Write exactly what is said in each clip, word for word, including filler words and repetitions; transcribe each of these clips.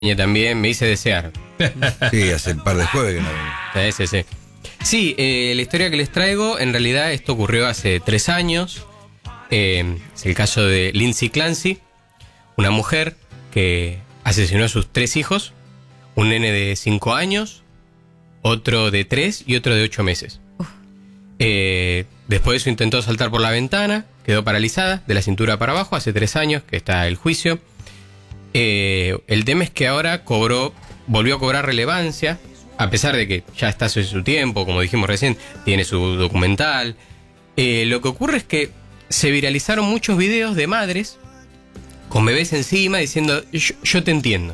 También me hice desear. Sí, hace un par de jueves que no. Sí, sí, sí. Sí, eh, la historia que les traigo, en realidad esto ocurrió hace tres años. Eh, es el caso de Lindsay Clancy, una mujer que asesinó a sus tres hijos, un nene de cinco años, otro de tres y otro de ocho meses. Eh, después de eso intentó saltar por la ventana, quedó paralizada de la cintura para abajo, hace tres años que está el juicio. Eh, el tema es que ahora cobró, volvió a cobrar relevancia, a pesar de que ya está hace su tiempo, como dijimos recién, tiene su documental. Eh, lo que ocurre es que se viralizaron muchos videos de madres con bebés encima diciendo, yo, yo te entiendo.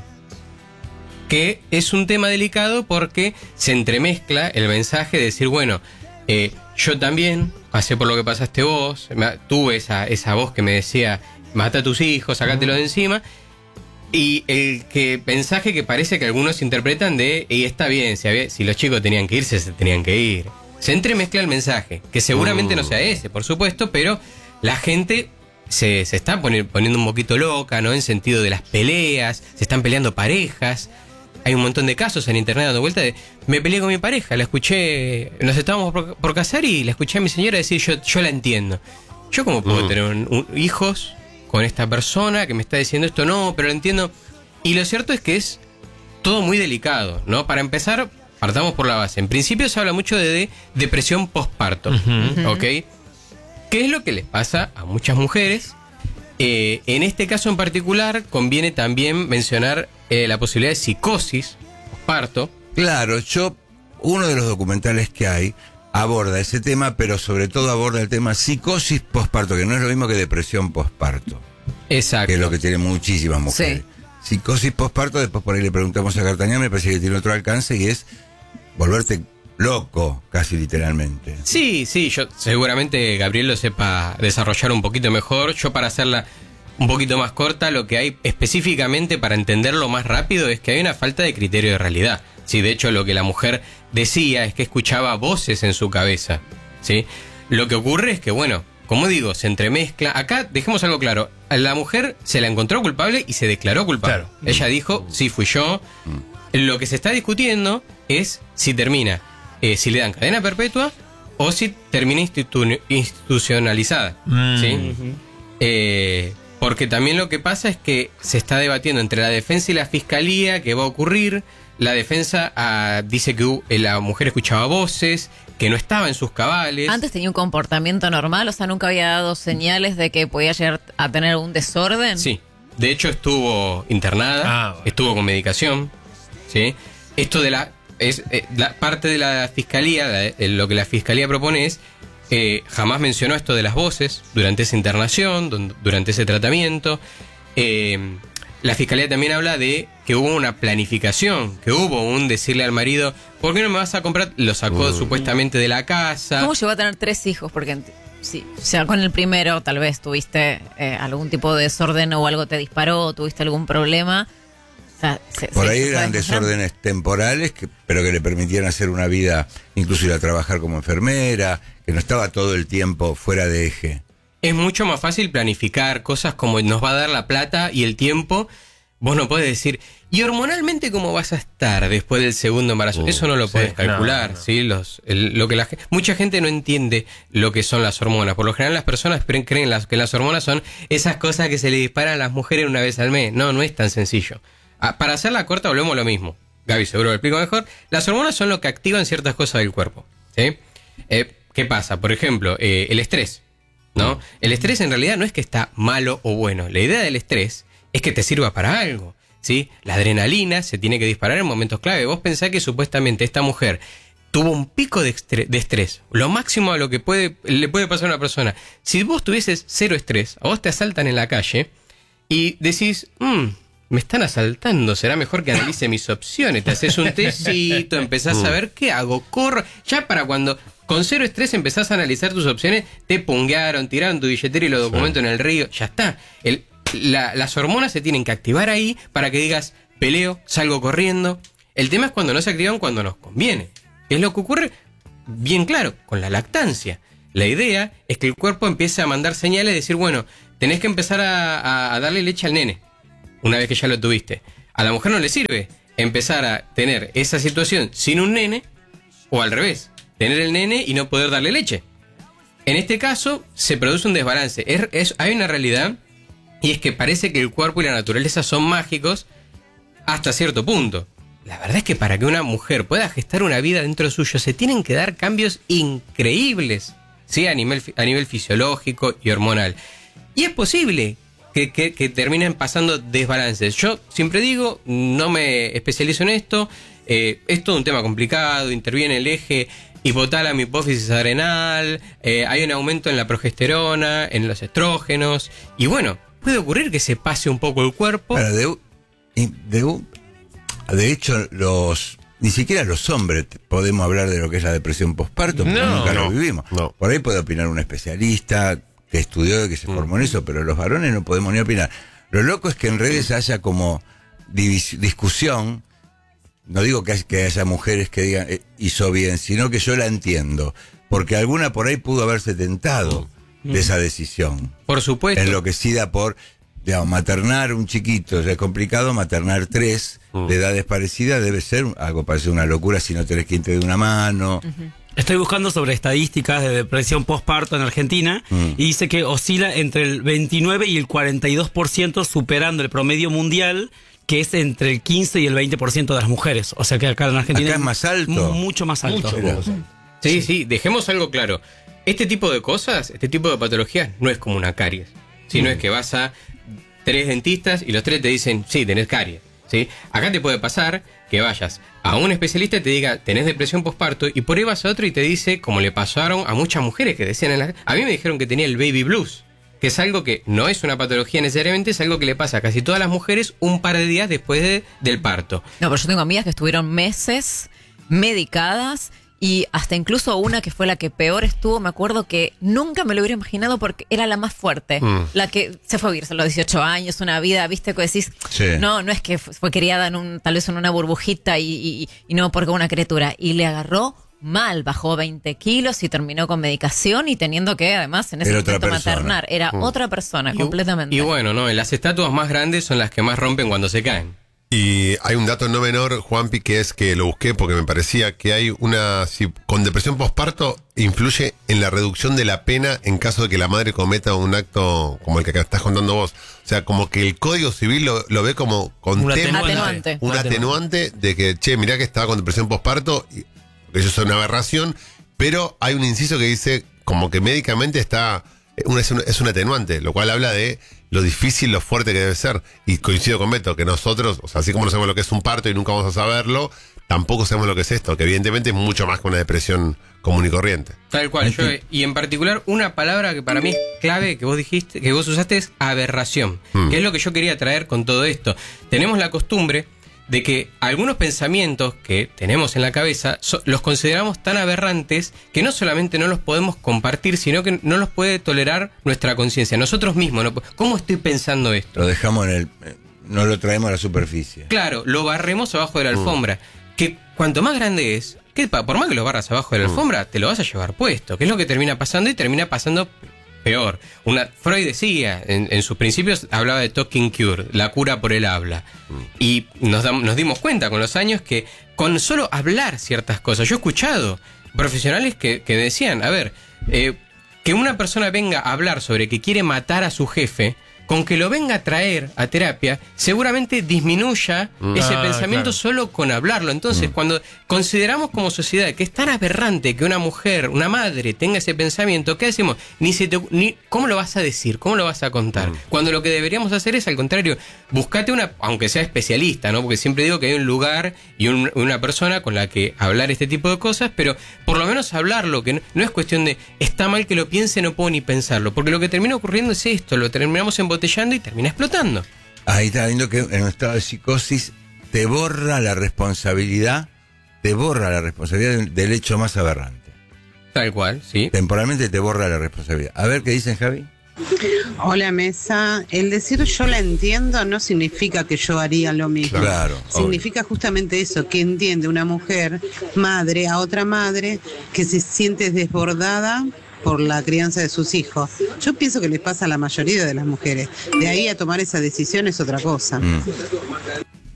Que es un tema delicado porque se entremezcla el mensaje de decir, bueno, eh, yo también pasé por lo que pasaste vos, tuve esa, esa voz que me decía, mata a tus hijos, sacátelo de encima. Y el que mensaje que parece que algunos interpretan de, y está bien, si, había, si los chicos tenían que irse, se tenían que ir. Se entremezcla el mensaje, que seguramente uh. no sea ese, por supuesto, pero la gente se, se está poniendo un poquito loca, ¿no? En sentido de las peleas, se están peleando parejas. Hay un montón de casos en internet dando vuelta de, me peleé con mi pareja, la escuché, nos estábamos por, por casar y la escuché a mi señora decir, yo, yo la entiendo. ¿Yo cómo puedo uh. tener un, un, hijos con esta persona que me está diciendo esto? No, pero lo entiendo. Y lo cierto es que es todo muy delicado, ¿no? Para empezar, partamos por la base. En principio se habla mucho de, de depresión postparto, uh-huh. ¿ok? ¿Qué es lo que les pasa a muchas mujeres? Eh, en este caso en particular, conviene también mencionar eh, la posibilidad de psicosis postparto. Claro, yo, uno de los documentales que hay aborda ese tema, pero sobre todo aborda el tema psicosis postparto, que no es lo mismo que depresión postparto. Exacto. Que es lo que tienen muchísimas mujeres. Sí. Psicosis postparto, después por ahí le preguntamos a Cartañán, me parece que tiene otro alcance y es volverte loco, casi literalmente. Sí, sí, yo seguramente Gabriel lo sepa desarrollar un poquito mejor. Yo, para hacerla un poquito más corta, lo que hay específicamente para entenderlo más rápido es que hay una falta de criterio de realidad. Sí, de hecho lo que la mujer decía es que escuchaba voces en su cabeza, ¿sí? Lo que ocurre es que, bueno, como digo, se entremezcla. Acá dejemos algo claro, a la mujer se la encontró culpable y se declaró culpable. Claro. Ella dijo, sí, fui yo. Lo que se está discutiendo es si termina, eh, si le dan cadena perpetua o si termina institu- institucionalizada, mm. ¿sí? Uh-huh. Eh, porque también lo que pasa es que se está debatiendo entre la defensa y la fiscalía qué va a ocurrir. La defensa ah, dice que uh, la mujer escuchaba voces, que no estaba en sus cabales. Antes tenía un comportamiento normal, o sea, nunca había dado señales de que podía llegar a tener un desorden. Sí, de hecho estuvo internada, ah, bueno. estuvo con medicación, ¿sí? Esto de la es eh, la parte de la fiscalía, la, eh, lo que la fiscalía propone es eh, jamás mencionó esto de las voces durante esa internación, don, durante ese tratamiento. Eh, La fiscalía también habla de que hubo una planificación, que hubo un decirle al marido, ¿por qué no me vas a comprar? Lo sacó uh. supuestamente de la casa. ¿Cómo llegó a tener tres hijos? Porque sí, o sea, con el primero tal vez tuviste eh, algún tipo de desorden o algo te disparó o tuviste algún problema. O sea, se, Por se, ahí se eran desórdenes temporales, que, pero que le permitían hacer una vida, incluso ir a trabajar como enfermera, que no estaba todo el tiempo fuera de eje. Es mucho más fácil planificar cosas como nos va a dar la plata y el tiempo. Vos no podés decir, ¿y hormonalmente cómo vas a estar después del segundo embarazo? Uh, Eso no lo podés sí, calcular, no, no. ¿sí? Los, el, lo que la, mucha gente no entiende lo que son las hormonas. Por lo general las personas creen las, que las hormonas son esas cosas que se le disparan a las mujeres una vez al mes. No, no es tan sencillo. Ah, para hacerla corta, volvemos a lo mismo. Gaby seguro lo explico mejor. Las hormonas son lo que activan ciertas cosas del cuerpo, ¿sí? Eh, ¿Qué pasa? Por ejemplo, eh, el estrés. ¿No? El estrés en realidad no es que está malo o bueno. La idea del estrés es que te sirva para algo, ¿sí? La adrenalina se tiene que disparar en momentos clave. Vos pensás que supuestamente esta mujer tuvo un pico de, estre- de estrés, lo máximo a lo que puede, le puede pasar a una persona. Si vos tuvieses cero estrés, a vos te asaltan en la calle y decís, mmm, me están asaltando, será mejor que analice mis opciones. Te haces un tecito, empezás a ver qué hago, corro. Ya para cuando... Con cero estrés empezás a analizar tus opciones, te punguearon, tiraron tu billetera y los documentos sí. en el río, ya está. El, la, las hormonas se tienen que activar ahí para que digas, peleo, salgo corriendo. El tema es cuando no se activan cuando nos conviene. Es lo que ocurre, bien claro, con la lactancia. La idea es que el cuerpo empiece a mandar señales, decir, bueno, tenés que empezar a, a, a darle leche al nene, una vez que ya lo tuviste. A la mujer no le sirve empezar a tener esa situación sin un nene, o al revés, tener el nene y no poder darle leche. En este caso, se produce un desbalance. Es, es, hay una realidad, y es que parece que el cuerpo y la naturaleza son mágicos hasta cierto punto. La verdad es que para que una mujer pueda gestar una vida dentro suyo, se tienen que dar cambios increíbles, ¿sí? A nivel, a nivel fisiológico y hormonal. Y es posible que, que, que terminen pasando desbalances. Yo siempre digo, no me especializo en esto, eh, es todo un tema complicado, interviene el eje hipotálamo, hipófisis adrenal, eh, hay un aumento en la progesterona, en los estrógenos, y bueno, puede ocurrir que se pase un poco el cuerpo. Bueno, de, de, de hecho, los ni siquiera los hombres podemos hablar de lo que es la depresión postparto, porque no, nunca no, lo vivimos. No. Por ahí puede opinar un especialista que estudió y que se formó en eso, pero los varones no podemos ni opinar. Lo loco es que en redes haya como divis- discusión. No digo que, hay, que haya mujeres que digan eh, hizo bien, sino que yo la entiendo. Porque alguna por ahí pudo haberse tentado mm. de esa decisión. Por supuesto. Enloquecida por, digamos, maternar un chiquito, ya es complicado, maternar tres mm. de edades parecidas debe ser algo, parece una locura si no tenés quien te dé una mano. Uh-huh. Estoy buscando sobre estadísticas de depresión postparto en Argentina mm. y dice que oscila entre el veintinueve y el cuarenta y dos por ciento, superando el promedio mundial, que es entre el quince y el veinte por ciento de las mujeres. O sea que acá en Argentina acá es más alto. Mucho más alto. Mucho. Sí, sí, dejemos algo claro. Este tipo de cosas, este tipo de patologías, no es como una caries. ¿Sí? Mm. No es que vas a tres dentistas y los tres te dicen, sí, tenés caries. ¿Sí? Acá te puede pasar que vayas a un especialista y te diga, tenés depresión postparto, y por ahí vas a otro y te dice, como le pasaron a muchas mujeres que decían en la... A mí me dijeron que tenía el baby blues, que es algo que no es una patología necesariamente, es algo que le pasa a casi todas las mujeres un par de días después de, del parto. No, pero yo tengo amigas que estuvieron meses medicadas, y hasta incluso una que fue la que peor estuvo, me acuerdo que nunca me lo hubiera imaginado porque era la más fuerte, mm. la que se fue a vivirse a los dieciocho años, una vida, viste, que decís, sí. no, no es que fue criada en un, tal vez en una burbujita y, y, y no porque una criatura, y le agarró mal, bajó veinte kilos y terminó con medicación y teniendo que además en ese era momento maternar, era mm. otra persona y, completamente. Y bueno, no, las estatuas más grandes son las que más rompen cuando se caen. Y hay un dato no menor, Juanpi, que es que lo busqué porque me parecía que hay una... Si con depresión postparto influye en la reducción de la pena en caso de que la madre cometa un acto como el que acá estás contando vos. O sea, como que el Código Civil lo, lo ve como con un tema, atenuante. Un atenuante de que, che, mirá que estaba con depresión postparto, y, que eso es una aberración, pero hay un inciso que dice como que médicamente está... Una, es, un, es un atenuante, lo cual habla de lo difícil, lo fuerte que debe ser. Y coincido con Beto, que nosotros, o sea, así como no sabemos lo que es un parto y nunca vamos a saberlo, tampoco sabemos lo que es esto, que evidentemente es mucho más que una depresión común y corriente. Tal cual, yo, y en particular una palabra que para mí es clave que vos dijiste, que vos usaste, es aberración, mm. que es lo que yo quería traer con todo esto. Tenemos la costumbre de que algunos pensamientos que tenemos en la cabeza so, los consideramos tan aberrantes que no solamente no los podemos compartir, sino que no los puede tolerar nuestra conciencia, nosotros mismos. No, ¿cómo estoy pensando esto? Lo dejamos en el... no lo traemos a la superficie. Claro, lo barremos abajo de la alfombra. Mm. Que cuanto más grande es, que por más que lo barras abajo de la alfombra, mm. te lo vas a llevar puesto, que es lo que termina pasando y termina pasando... peor. Una, Freud decía, en, en sus principios hablaba de talking cure, la cura por el habla. Mm. Y nos, da, nos dimos cuenta con los años que con solo hablar ciertas cosas, yo he escuchado profesionales que, que decían, a ver, eh, que una persona venga a hablar sobre que quiere matar a su jefe, con que lo venga a traer a terapia, seguramente disminuya mm. ese ah, pensamiento claro. solo con hablarlo. Entonces, mm. cuando consideramos como sociedad que es tan aberrante que una mujer, una madre, tenga ese pensamiento, ¿qué decimos? Ni se te, ni, ¿cómo lo vas a decir? ¿Cómo lo vas a contar? Mm. Cuando lo que deberíamos hacer es, al contrario, buscate una, aunque sea especialista, ¿no? Porque siempre digo que hay un lugar y un, una persona con la que hablar este tipo de cosas, pero por lo menos hablarlo, que no, no es cuestión de, está mal que lo piense, no puedo ni pensarlo. Porque lo que termina ocurriendo es esto, lo terminamos en botellando y termina explotando. Ahí está viendo que en un estado de psicosis te borra la responsabilidad, te borra la responsabilidad del, del hecho más aberrante. Tal cual, sí. Temporalmente te borra la responsabilidad. A ver qué dicen, Javi. Hola, mesa. El decir yo la entiendo no significa que yo haría lo mismo. Claro. Significa obvio. Justamente eso, que entiende una mujer, madre, a otra madre, que se siente desbordada por la crianza de sus hijos. Yo pienso que les pasa a la mayoría de las mujeres. De ahí a tomar esa decisión es otra cosa. Mm.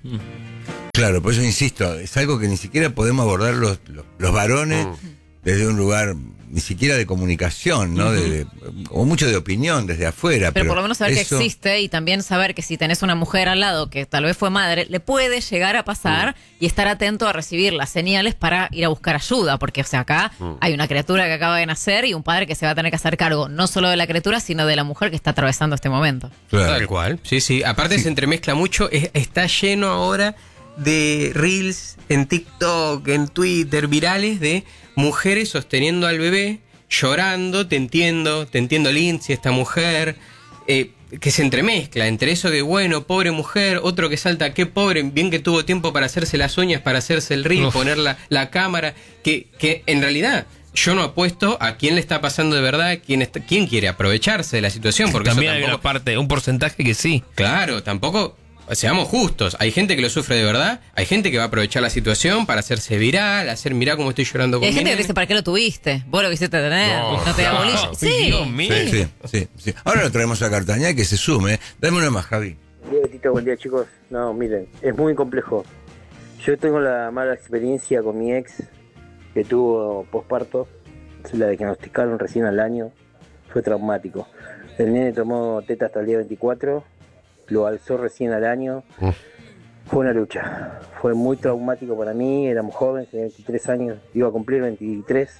Claro, por eso insisto, es algo que ni siquiera podemos abordar los, los, los varones mm. desde un lugar ni siquiera de comunicación, ¿no? Uh-huh. de, de, o mucho de opinión desde afuera. Pero, pero por lo menos saber eso... que existe y también saber que si tenés una mujer al lado que tal vez fue madre, le puede llegar a pasar uh-huh. y estar atento a recibir las señales para ir a buscar ayuda, porque o sea, acá uh-huh. hay una criatura que acaba de nacer y un padre que se va a tener que hacer cargo no solo de la criatura, sino de la mujer que está atravesando este momento. Claro. Tal cual, sí, sí. Aparte sí. se entremezcla mucho, es, está lleno ahora de reels en TikTok, en Twitter, virales de mujeres sosteniendo al bebé, llorando, te entiendo, te entiendo Lindsay, esta mujer, eh, que se entremezcla entre eso de, bueno, pobre mujer, otro que salta, qué pobre, bien que tuvo tiempo para hacerse las uñas, para hacerse el reel, Uf. poner la, la cámara, que, que en realidad... Yo no apuesto a quién le está pasando de verdad, quién está, quién quiere aprovecharse de la situación, porque también eso tampoco, hay una parte, un porcentaje que sí. Claro, tampoco... Seamos justos, hay gente que lo sufre de verdad, hay gente que va a aprovechar la situación para hacerse viral, hacer mirá cómo estoy llorando con y hay mi gente nene. que dice, ¿para qué lo tuviste? Vos lo quisiste tener, no, no te da bolilla. No, sí. Dios mío. Sí, sí, sí, sí. Ahora lo traemos a Cartañá, que se sume. Dame una más, Javi. Buen día, Betito, buen día, chicos. No, miren, es muy complejo. Yo tengo la mala experiencia con mi ex, que tuvo posparto, se la diagnosticaron recién al año, fue traumático. El nene tomó teta hasta el día veinticuatro, lo alzó recién al año. Mm. Fue una lucha, fue muy traumático para mí, éramos jóvenes, tenía veintitrés años, iba a cumplir veintitrés,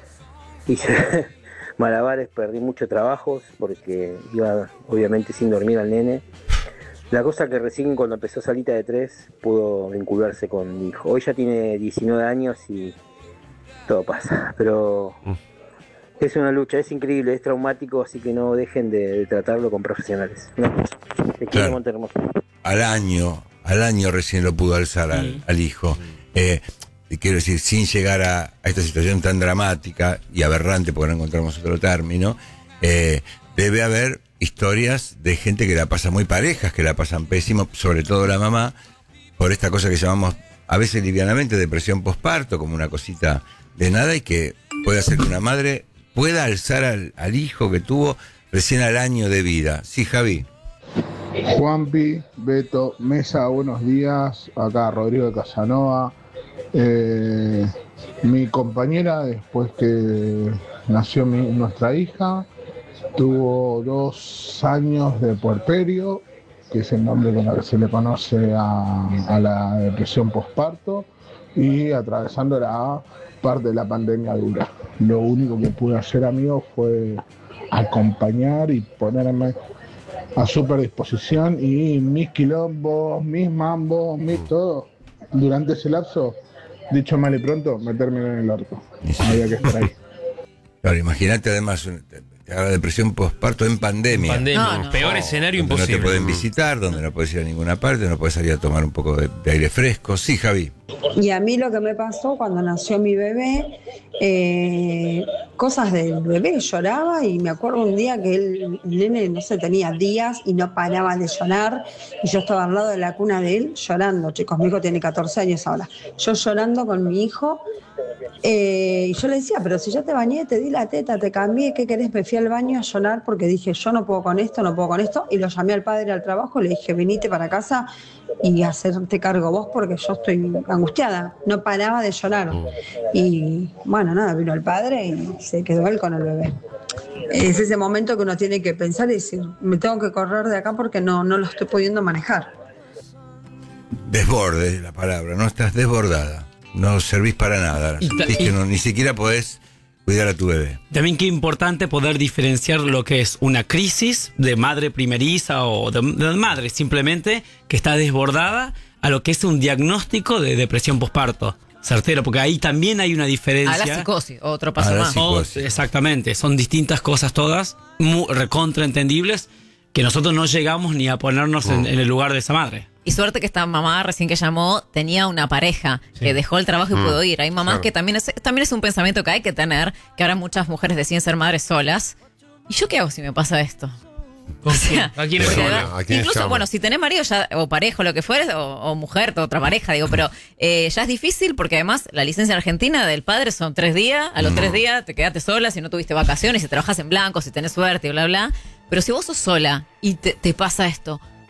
hice malabares, perdí muchos trabajos porque iba obviamente sin dormir al nene. La cosa que recién cuando empezó Salita de Tres pudo vincularse con mi hijo. Hoy ya tiene diecinueve años y todo pasa, pero es una lucha, es increíble, es traumático, así que no dejen de, de tratarlo con profesionales. No, te quiero, Monterrey. Al año... Al año recién lo pudo alzar al, mm. al hijo. Eh, quiero decir, sin llegar a, a esta situación tan dramática y aberrante, porque no encontramos otro término, eh, debe haber historias de gente que la pasa muy parejas, que la pasan pésimo, sobre todo la mamá, por esta cosa que llamamos a veces livianamente depresión posparto, como una cosita de nada, y que puede hacer que una madre pueda alzar al, al hijo que tuvo recién al año de vida. Sí, Javi. Juanpi, Beto, Mesa, buenos días. Acá Rodrigo de Casanova. Eh, mi compañera, después que nació mi, nuestra hija, tuvo dos años de puerperio, que es el nombre con el que se le conoce a, a la depresión posparto, y atravesando la parte de la pandemia dura. Lo único que pude hacer, amigo, fue acompañar y ponerme a su disposición, y mis quilombos, mis mambos, mis todo, durante ese lapso, dicho mal y pronto, me terminé en el orto. Había que estar ahí. Claro, imagínate además, te haga depresión postparto en pandemia. En pandemia, no, no. peor no, escenario donde imposible. No te pueden visitar, donde no puedes ir a ninguna parte, no puedes salir a tomar un poco de, de aire fresco. Sí, Javi. Y a mí lo que me pasó cuando nació mi bebé, eh, cosas del bebé, lloraba, y me acuerdo un día que el, el nene, no sé, tenía días y no paraba de llorar, y yo estaba al lado de la cuna de él llorando, chicos, mi hijo tiene catorce años ahora, yo llorando con mi hijo, eh, y yo le decía, pero si ya te bañé, te di la teta, te cambié, ¿qué querés? Me fui al baño a llorar porque dije, yo no puedo con esto, no puedo con esto, y lo llamé al padre al trabajo, le dije, venite para casa y hacerte cargo vos porque yo estoy angustiada, no paraba de llorar. Y bueno, nada, vino el padre y se quedó él con el bebé. Es ese momento que uno tiene que pensar y decir, me tengo que correr de acá porque no, no lo estoy pudiendo manejar. Desborde es la palabra, no estás desbordada, no servís para nada, sentís que no, ni siquiera podés cuidar a tu bebé. También qué importante poder diferenciar lo que es una crisis de madre primeriza o de, de madre simplemente que está desbordada a lo que es un diagnóstico de depresión posparto. Certero, porque ahí también hay una diferencia. A la psicosis, otro paso más. O, exactamente, son distintas cosas todas, muy recontraentendibles, que nosotros no llegamos ni a ponernos oh. en, en el lugar de esa madre. Y suerte que esta mamá recién que llamó tenía una pareja sí. que dejó el trabajo y mm. pudo ir. Hay mamás claro. que también es, también es un pensamiento que hay que tener, que ahora muchas mujeres deciden ser madres solas. ¿Y yo qué hago si me pasa esto? O sea, ¿a quién es ¿A quién incluso, llama? bueno, si tenés marido ya, o pareja o lo que fuere, o, o mujer, otra pareja, digo, pero eh, ya es difícil porque además la licencia en Argentina del padre son tres días, a los no. tres días te quedaste sola si no tuviste vacaciones, si trabajas en blanco, si tenés suerte y bla, bla. Pero si vos sos sola y te, te pasa esto,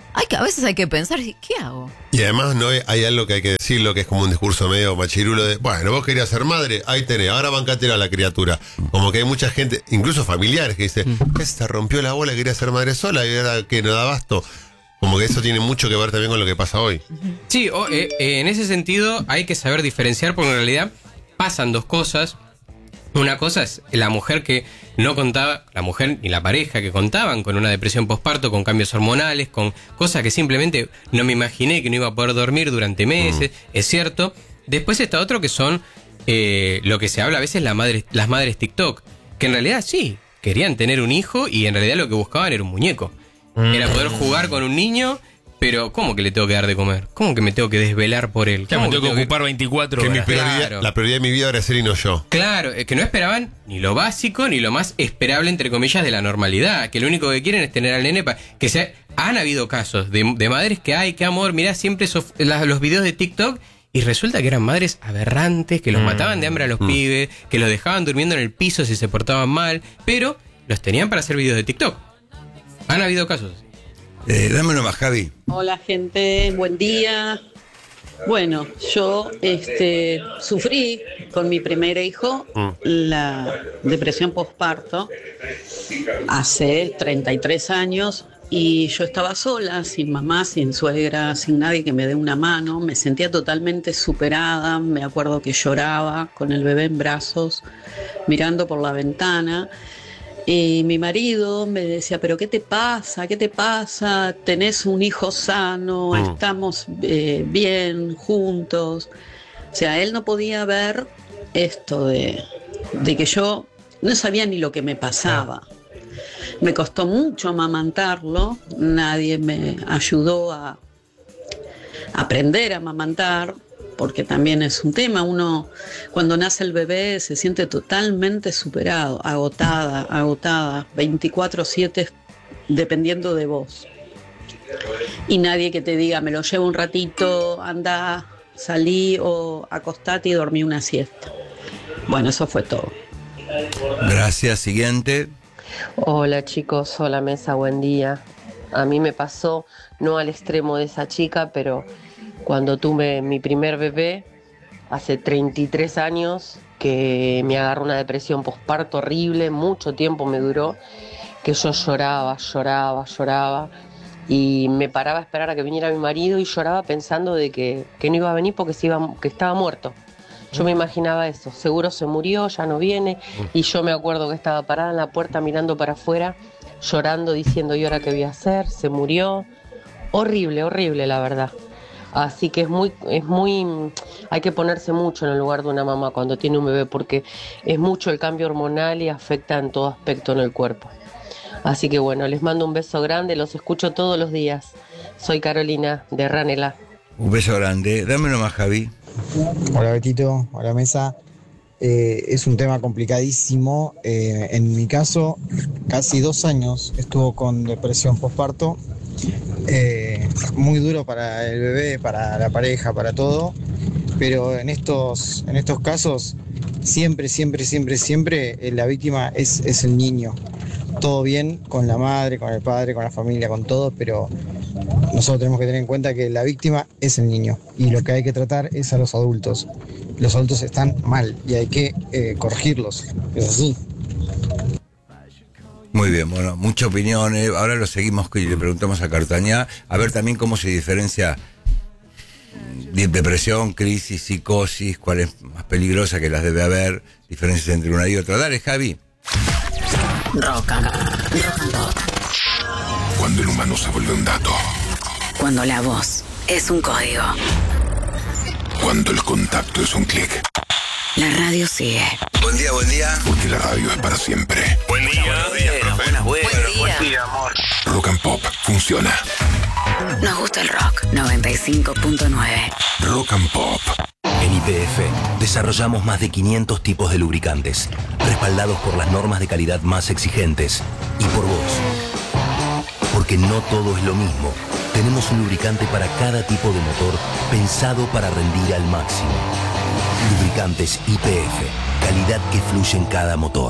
hay que, a veces hay que pensar, ¿qué hago? Y además no hay, hay algo que hay que decirlo, que es como un discurso medio machirulo de, bueno, vos querías ser madre, ahí tenés, ahora bancatela a la criatura. Como que hay mucha gente, incluso familiares, que dice, ¿qué se rompió la bola, quería ser madre sola y ahora que no da abasto? Como que eso tiene mucho que ver también con lo que pasa hoy. Sí, o, eh, eh, en ese sentido hay que saber diferenciar, porque en realidad pasan dos cosas. Una cosa es la mujer que no contaba, la mujer y la pareja que contaban con una depresión posparto, con cambios hormonales, con cosas que simplemente no me imaginé que no iba a poder dormir durante meses, mm. es cierto. Después está otro que son eh, lo que se habla a veces la madre, las madres TikTok, que en realidad sí, querían tener un hijo y en realidad lo que buscaban era un muñeco. Mm. Era poder jugar con un niño. Pero, ¿cómo que le tengo que dar de comer? ¿Cómo que me tengo que desvelar por él? ¿Cómo ¿Cómo tengo que, que ocupar veinticuatro que horas? mi prioridad, Claro. La prioridad de mi vida ahora es él y no yo. Claro, es que no esperaban ni lo básico ni lo más esperable, entre comillas, de la normalidad. Que lo único que quieren es tener al nene para... Que se, han habido casos de, de madres que, ay, qué amor, mirá siempre esos, la, los videos de TikTok y resulta que eran madres aberrantes, que los mm. mataban de hambre a los mm. pibes, que los dejaban durmiendo en el piso si se portaban mal, pero los tenían para hacer videos de TikTok. Han habido casos así. Eh, dame uno más, Javi. Hola gente, buen día. Bueno, yo este, sufrí con mi primer hijo mm. la depresión postparto hace treinta y tres años y yo estaba sola, sin mamá, sin suegra, sin nadie que me dé una mano. Me sentía totalmente superada, me acuerdo que lloraba con el bebé en brazos, mirando por la ventana. Y mi marido me decía, pero ¿qué te pasa? ¿Qué te pasa? ¿Tenés un hijo sano? Mm. ¿Estamos eh, bien juntos? O sea, él no podía ver esto de, de que yo no sabía ni lo que me pasaba. Me costó mucho amamantarlo, nadie me ayudó a aprender a amamantar, porque también es un tema. Uno, cuando nace el bebé, se siente totalmente superado, agotada, agotada, veinticuatro siete, dependiendo de vos. Y nadie que te diga, me lo llevo un ratito, anda, salí o acostate y dormí una siesta. Bueno, eso fue todo. Gracias, siguiente. Hola chicos, hola mesa, buen día. A mí me pasó, no al extremo de esa chica, pero... Cuando tuve mi primer bebé, hace treinta y tres años, que me agarró una depresión posparto horrible, mucho tiempo me duró, que yo lloraba, lloraba, lloraba, y me paraba a esperar a que viniera mi marido y lloraba pensando de que, que no iba a venir porque se iba, que estaba muerto. Yo me imaginaba eso, seguro se murió, ya no viene, y yo me acuerdo que estaba parada en la puerta mirando para afuera, llorando, diciendo, ¿y ahora qué voy a hacer? Se murió. Horrible, horrible, la verdad. Así que es muy, es muy, hay que ponerse mucho en el lugar de una mamá cuando tiene un bebé, porque es mucho el cambio hormonal y afecta en todo aspecto en el cuerpo. Así que bueno, les mando un beso grande, los escucho todos los días. Soy Carolina de Ranela. Un beso grande. Dame uno más, Javi. Hola Betito, hola mesa. Eh, es un tema complicadísimo. Eh, en mi caso, casi dos años estuvo con depresión postparto. Eh, muy duro para el bebé, para la pareja, para todo. Pero en estos, en estos casos, siempre, siempre, siempre, siempre eh, la víctima es, es el niño. Todo bien con la madre, con el padre, con la familia, con todo, pero nosotros tenemos que tener en cuenta que la víctima es el niño y lo que hay que tratar es a los adultos. Los adultos están mal y hay que eh, corregirlos. Es así. Muy bien, bueno, mucha opinión. Eh. Ahora lo seguimos y le preguntamos a Cartañá a ver también cómo se diferencia depresión, crisis, psicosis, cuál es más peligrosa, que las debe haber, diferencias entre una y otra. Dale, Javi. Rock and, rock and pop. Cuando el humano se vuelve un dato. Cuando la voz es un código. Cuando el contacto es un clic. La radio sigue. Buen día, buen día. Porque la radio es para siempre. Buen día, buenos días, profe. Buenas, buenas. Buen día. Buen día, amor. Rock and Pop funciona. Nos gusta el rock. noventa y cinco punto nueve. Rock and Pop. En Y P F desarrollamos más de quinientos tipos de lubricantes, respaldados por las normas de calidad más exigentes y por vos. Porque no todo es lo mismo. Tenemos un lubricante para cada tipo de motor pensado para rendir al máximo. Lubricantes Y P F, calidad que fluye en cada motor.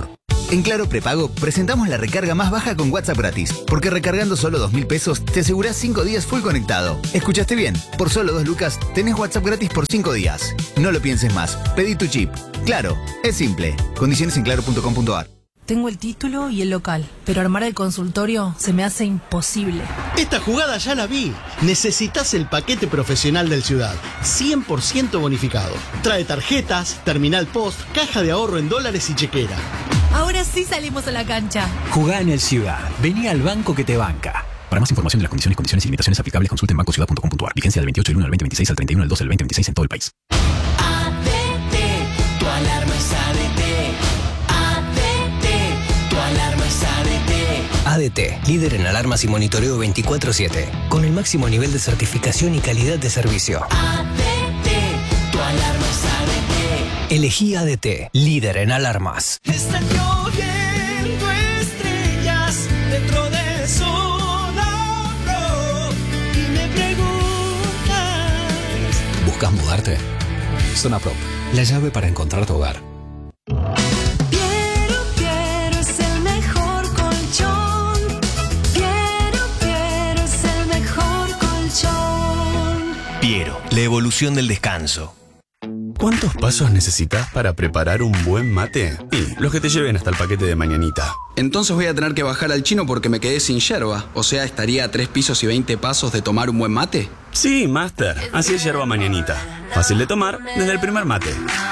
En Claro Prepago presentamos la recarga más baja con WhatsApp gratis, porque recargando solo dos mil pesos te asegurás cinco días full conectado. ¿Escuchaste bien? Por solo dos lucas tenés WhatsApp gratis por cinco días. No lo pienses más, pedí tu chip. Claro, es simple. Condiciones en claro punto com punto a r. Tengo el título y el local, pero armar el consultorio se me hace imposible. Esta jugada ya la vi. Necesitas el paquete profesional del Ciudad, cien por ciento bonificado. Trae tarjetas, terminal post, caja de ahorro en dólares y chequera. Ahora sí salimos a la cancha. Jugá en el Ciudad. Vení al banco que te banca. Para más información de las condiciones, condiciones y limitaciones aplicables, consulte en banco ciudad punto com punto a r. Vigencia del veintiocho del uno al veinte veintiséis al treinta y uno del dos del veinte veintiséis en todo el país. A D T, tu alarma es A D T. A D T, tu alarma es A D T. A D T, líder en alarmas y monitoreo veinticuatro siete, con el máximo nivel de certificación y calidad de servicio. A D T, tu alarma es A D T. Elegí A D T, líder en alarmas. Están lloviendo estrellas dentro de Zona Pro y me preguntas. ¿Buscas mudarte? Zona Pro, la llave para encontrar tu hogar. Piero, Piero es el mejor colchón. Piero, Piero es el mejor colchón. Piero, la evolución del descanso. ¿Cuántos pasos necesitas para preparar un buen mate? Y los que te lleven hasta el paquete de mañanita. Entonces voy a tener que bajar al chino porque me quedé sin yerba. O sea, estaría a tres pisos y veinte pasos de tomar un buen mate. Sí, Master. Así es yerba mañanita. Fácil de tomar desde el primer mate.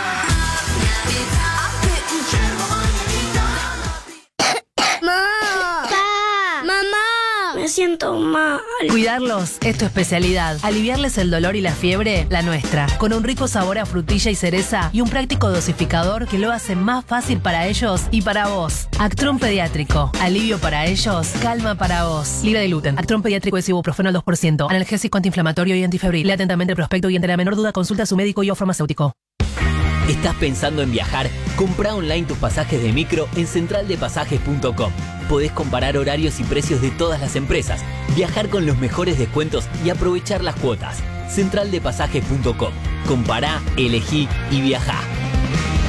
Me siento mal. Cuidarlos es tu especialidad. Aliviarles el dolor y la fiebre, la nuestra. Con un rico sabor a frutilla y cereza y un práctico dosificador que lo hace más fácil para ellos y para vos. Actron Pediátrico. Alivio para ellos, calma para vos. Libre de gluten. Actron Pediátrico es ibuprofeno al dos por ciento. Analgésico, antiinflamatorio y antifebril. Lea atentamente el prospecto y ante la menor duda consulta a su médico y o farmacéutico. ¿Estás pensando en viajar? Comprá online tus pasajes de micro en central de pasajes punto com. Podés comparar horarios y precios de todas las empresas, viajar con los mejores descuentos y aprovechar las cuotas. central de pasajes punto com. Compará, elegí y viajá.